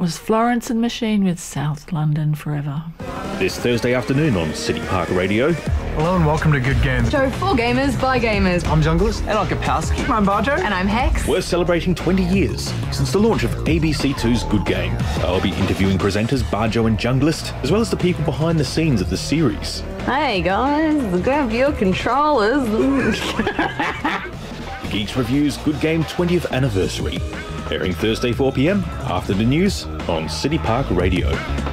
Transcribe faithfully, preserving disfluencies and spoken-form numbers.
was Florence and Machine with South London Forever. This Thursday afternoon on City Park Radio. Hello and welcome to Good Games. Show for gamers by gamers. I'm Junglist. And I'm Kapowski. I'm Barjo. And I'm Hex. We're celebrating twenty years since the launch of A B C two's Good Game. I'll be interviewing presenters Barjo and Junglist, as well as the people behind the scenes of the series. Hey guys, grab your controllers. Geeks Reviews Good Game twentieth Anniversary. Airing Thursday four p m after the news on City Park Radio.